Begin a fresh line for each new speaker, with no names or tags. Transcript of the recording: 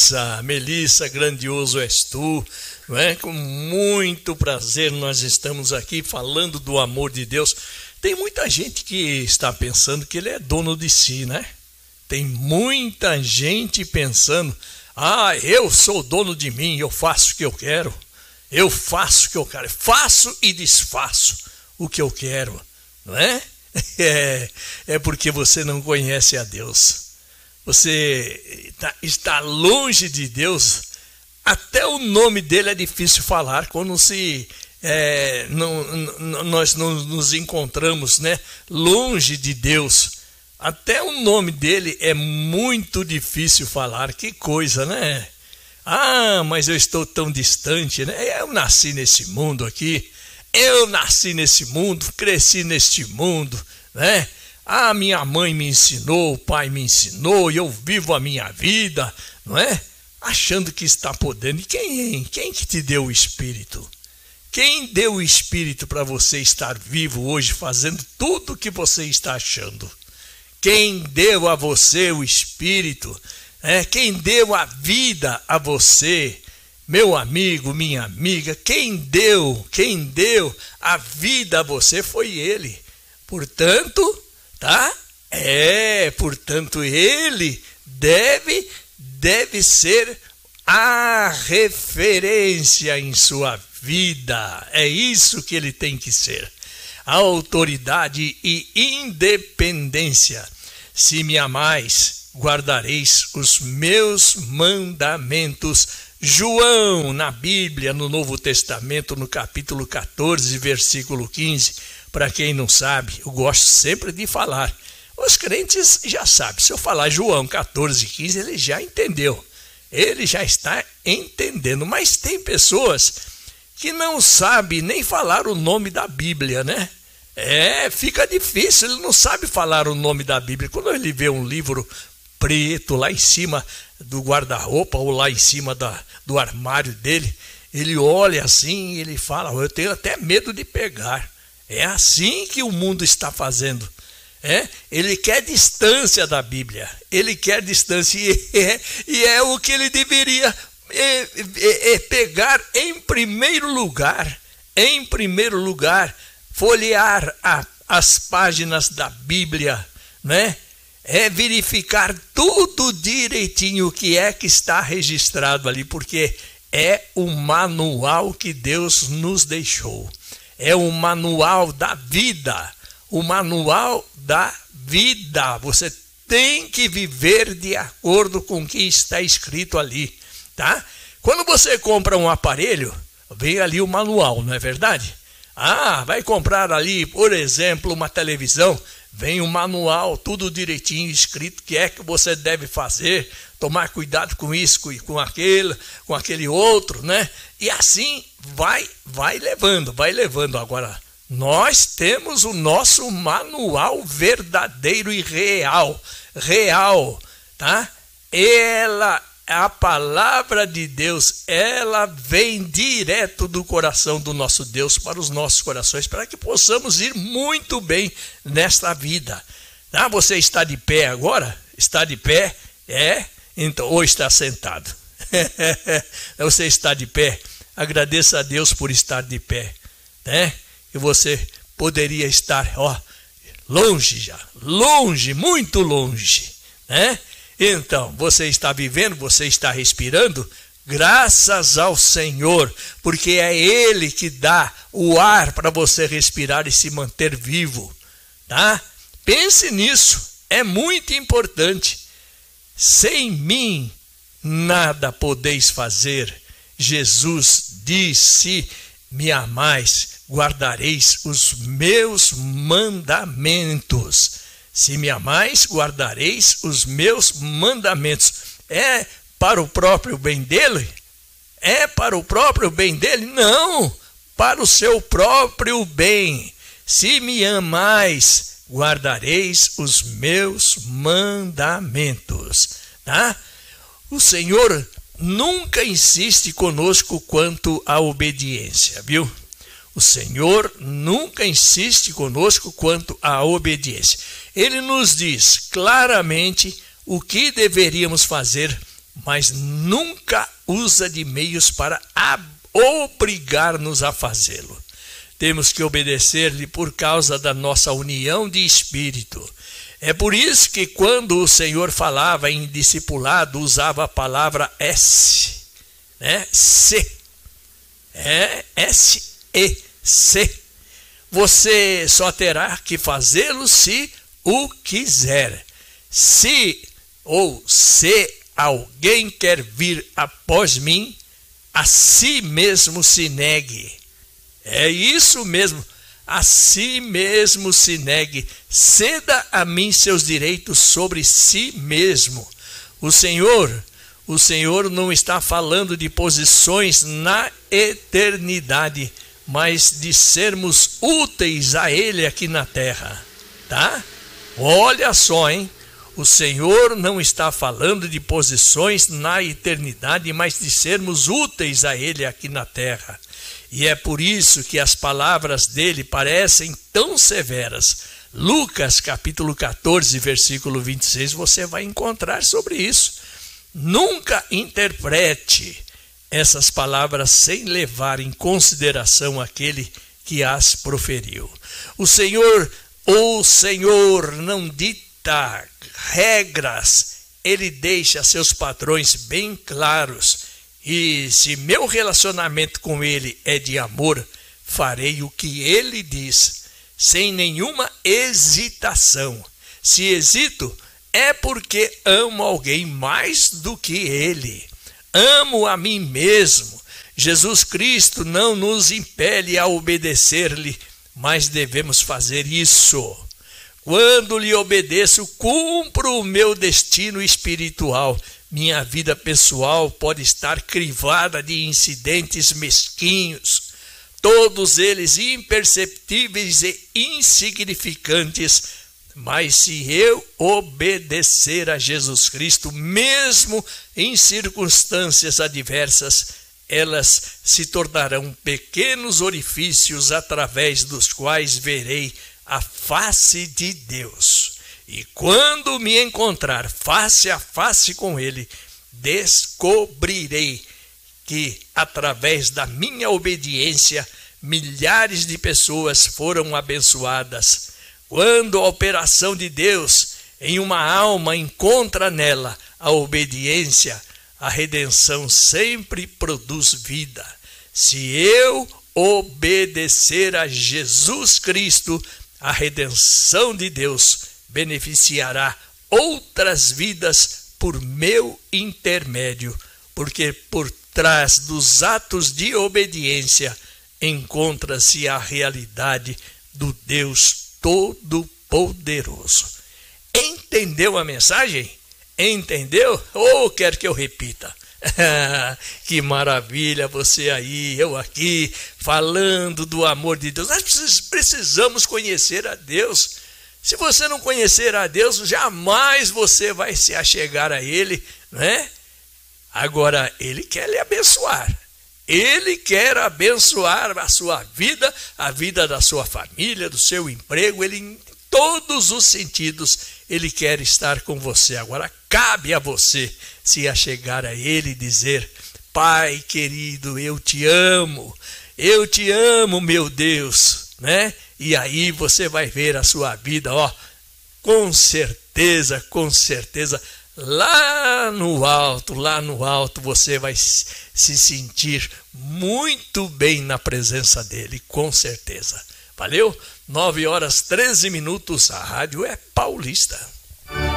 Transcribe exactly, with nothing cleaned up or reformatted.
Melissa, Melissa, grandioso és tu, não é? Com muito prazer nós estamos aqui falando do amor de Deus. Tem muita gente que está pensando que ele é dono de si, né? Tem muita gente pensando, ah, eu sou dono de mim, eu faço o que eu quero, eu faço o que eu quero, faço e desfaço o que eu quero, não é? É, é porque você não conhece a Deus. Você tá, está longe de Deus. Até o nome dele é difícil falar quando se é, não, não, nós não nos encontramos, né, longe de Deus. Até o nome dele é muito difícil falar. Que coisa, né? Ah, mas eu estou tão distante, né? Eu nasci nesse mundo aqui. Eu nasci nesse mundo, cresci neste mundo, né? Ah, minha mãe me ensinou, o pai me ensinou, e eu vivo a minha vida, não é? Achando que está podendo. E quem, quem que te deu o Espírito? Quem deu o Espírito para você estar vivo hoje, fazendo tudo o que você está achando? Quem deu a você o Espírito? É, quem deu a vida a você? Meu amigo, minha amiga, quem deu, quem deu a vida a você foi Ele. Portanto, tá? É, portanto, Ele deve, deve ser a referência em sua vida. É isso que Ele tem que ser. Autoridade e independência. Se me amais, guardareis os meus mandamentos. João, na Bíblia, no Novo Testamento, no capítulo quatorze, versículo quinze. Para quem não sabe, eu gosto sempre de falar. Os crentes já sabem. Se eu falar João quatorze, quinze, ele já entendeu. Ele já está entendendo. Mas tem pessoas que não sabem nem falar o nome da Bíblia, né? É, fica difícil. Ele não sabe falar o nome da Bíblia. Quando ele vê um livro preto lá em cima do guarda-roupa ou lá em cima da, do armário dele, ele olha assim e ele fala, eu tenho até medo de pegar. É assim que o mundo está fazendo. É? Ele quer distância da Bíblia. Ele quer distância e é, e é o que ele deveria é, é, é pegar em primeiro lugar. Em primeiro lugar, folhear a, as páginas da Bíblia, né? É verificar tudo direitinho o que é que está registrado ali, porque é o manual que Deus nos deixou. É o manual da vida, o manual da vida. Você tem que viver de acordo com o que está escrito ali, tá? Quando você compra um aparelho, vem ali o manual, não é verdade? Ah, vai comprar ali, por exemplo, uma televisão, vem o manual, tudo direitinho escrito, o que é que você deve fazer, tomar cuidado com isso, com aquele, com aquele outro, né? E assim vai, vai levando, vai levando. Agora, nós temos o nosso manual verdadeiro e real, real, tá? Ela, a palavra de Deus, ela vem direto do coração do nosso Deus para os nossos corações, para que possamos ir muito bem nesta vida. Ah, você está de pé agora? Está de pé? É? Então, ou está sentado? Você está de pé? Agradeça a Deus por estar de pé, né? E você poderia estar, ó, longe já, longe, muito longe, né? Então, você está vivendo, você está respirando, graças ao Senhor, porque é Ele que dá o ar para você respirar e se manter vivo, tá? Pense nisso, é muito importante. Sem mim, nada podeis fazer. Jesus disse, me amais, guardareis os meus mandamentos. Se me amais, guardareis os meus mandamentos. É para o próprio bem dele? É para o próprio bem dele? Não, para o seu próprio bem. Se me amais, guardareis os meus mandamentos. Tá? O Senhor nunca insiste conosco quanto à obediência, viu? O Senhor nunca insiste conosco quanto à obediência. Ele nos diz claramente o que deveríamos fazer mas nunca usa de meios para obrigar-nos a fazê-lo. Temos que obedecer-lhe por causa da nossa união de espírito. É por isso que quando o Senhor falava em discipulado, usava a palavra S, né? C. É S E C. Você só terá que fazê-lo se o quiser. Se ou se alguém quer vir após mim, a si mesmo se negue. É isso mesmo, a si mesmo se negue. Ceda a mim seus direitos sobre si mesmo. O Senhor, o Senhor não está falando de posições na eternidade, mas de sermos úteis a Ele aqui na terra, tá? Olha só, hein? O Senhor não está falando de posições na eternidade, mas de sermos úteis a Ele aqui na terra. E é por isso que as palavras dele parecem tão severas. Lucas capítulo quatorze, versículo vinte e seis, você vai encontrar sobre isso. Nunca interprete essas palavras sem levar em consideração aquele que as proferiu. O Senhor, o Senhor não dita regras, ele deixa seus padrões bem claros. E se meu relacionamento com ele é de amor, farei o que ele diz, sem nenhuma hesitação. Se hesito, é porque amo alguém mais do que ele. Amo a mim mesmo. Jesus Cristo não nos impele a obedecer-lhe, mas devemos fazer isso. Quando lhe obedeço, cumpro o meu destino espiritual. Minha vida pessoal pode estar crivada de incidentes mesquinhos, todos eles imperceptíveis e insignificantes, mas se eu obedecer a Jesus Cristo, mesmo em circunstâncias adversas, elas se tornarão pequenos orifícios através dos quais verei a face de Deus. E quando me encontrar face a face com Ele, descobrirei que, através da minha obediência, milhares de pessoas foram abençoadas. Quando a operação de Deus em uma alma encontra nela a obediência, a redenção sempre produz vida. Se eu obedecer a Jesus Cristo, a redenção de Deus beneficiará outras vidas por meu intermédio, porque por trás dos atos de obediência encontra-se a realidade do Deus Todo-Poderoso. Entendeu a mensagem? Entendeu? Ou quer que eu repita? Que maravilha, você aí, eu aqui, falando do amor de Deus. Nós precisamos conhecer a Deus. Se você não conhecer a Deus, jamais você vai se achegar a Ele, né? Agora, Ele quer lhe abençoar. Ele quer abençoar a sua vida, a vida da sua família, do seu emprego. Ele, em todos os sentidos, Ele quer estar com você. Agora, cabe a você se achegar a Ele e dizer: Pai querido, eu te amo. Eu te amo, meu Deus, né? E aí você vai ver a sua vida, ó, com certeza, com certeza, lá no alto, lá no alto, você vai se sentir muito bem na presença dele, com certeza. Valeu? nove horas, treze minutos, a rádio é paulista.